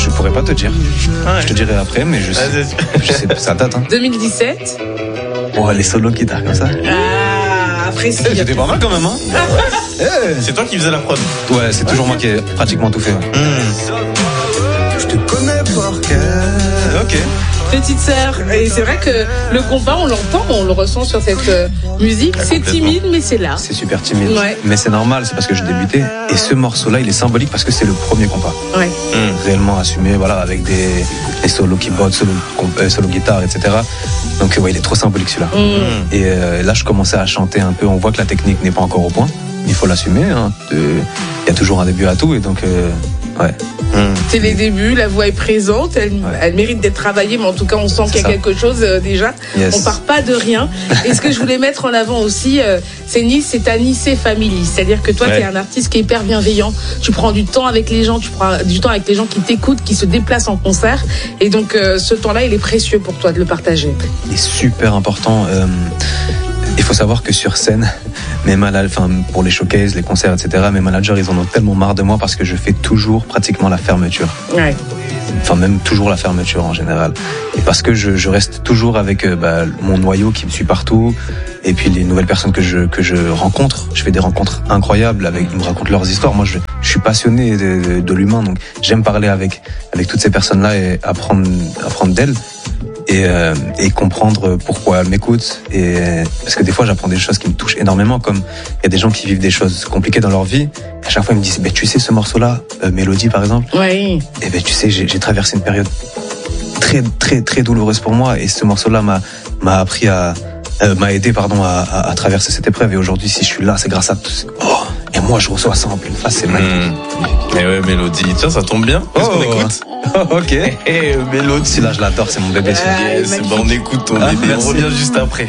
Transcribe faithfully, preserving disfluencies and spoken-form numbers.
Je pourrais pas te dire. Ah ouais. Je te dirai après, mais je sais, je sais ça date. Hein. deux mille dix-sept. Oh, les solos guitares comme ça. Ah, après Eh, C'était pas mal quand même, hein. Eh. C'est toi qui faisais la prod. Ouais, c'est toujours moi qui ai pratiquement tout fait. Ouais. Mmh. Je te connais par cœur. Ok. Petite sœur. Et c'est vrai que le compas, on l'entend, on le ressent sur cette euh, musique. Ah, C'est complètement. timide, mais c'est là. C'est super timide. Ouais. Mais c'est normal, c'est parce que je débutais. Et ce morceau-là, il est symbolique parce que c'est le premier compas. Ouais. Mmh. Réellement assumé, voilà, avec des, des solos keyboard, solo, euh, solo guitare, et cetera. Donc ouais, il est trop symbolique celui-là. Mmh. Et euh, là, je commençais à chanter un peu. On voit que la technique n'est pas encore au point. Il faut l'assumer. Hein. Euh, Il y a toujours un début à tout. Et donc, euh, ouais. Mmh. C'est les débuts, la voix est présente, elle, Ouais. elle mérite d'être travaillée, mais en tout cas, on sent C'est qu'il y a ça. quelque chose euh, déjà. Yes. On part pas de rien. Et ce que je voulais mettre en avant aussi, euh, c'est Nice, c'est ta Nice Family. C'est-à-dire que toi, Ouais. tu es un artiste qui est hyper bienveillant. Tu prends du temps avec les gens, tu prends du temps avec les gens qui t'écoutent, qui se déplacent en concert. Et donc, euh, ce temps-là, il est précieux pour toi de le partager. Il est super important. Euh, il faut savoir que sur scène, mes managers, enfin pour les showcases, les concerts, et cetera, mes managers, ils en ont tellement marre de moi parce que je fais toujours pratiquement la fermeture. Ouais. Enfin même toujours la fermeture en général. Et parce que je, je reste toujours avec euh, bah, mon noyau qui me suit partout. Et puis les nouvelles personnes que je que je rencontre, je fais des rencontres incroyables avec, ils me racontent leurs histoires. Moi, je, je suis passionné de, de, de l'humain, donc j'aime parler avec avec toutes ces personnes-là et apprendre apprendre d'elles. Et, euh, et comprendre pourquoi elles m'écoutent. Et, parce que des fois, j'apprends des choses qui me touchent énormément, comme il y a des gens qui vivent des choses compliquées dans leur vie. À chaque fois, ils me disent, bah, tu sais, ce morceau-là, euh, Mélodie par exemple, Ouais. et ben tu sais, j'ai, j'ai traversé une période très, très, très douloureuse pour moi. Et ce morceau-là m'a, m'a appris à, euh, m'a aidé, pardon, à, à, à traverser cette épreuve. Et aujourd'hui, si je suis là, c'est grâce à tout. Oh, et moi, je reçois ça en pleine face, c'est magnifique. Mmh. Et ouais, Mélodie. Tiens, ça tombe bien. Qu'est-ce Oh. qu'on écoute? Ok. Eh, Mélodie. Celui-là, je l'adore, c'est mon bébé. celui-là. Ah, Yes, magnifique. bah on écoute ton Ah, bébé. On merci. revient juste après.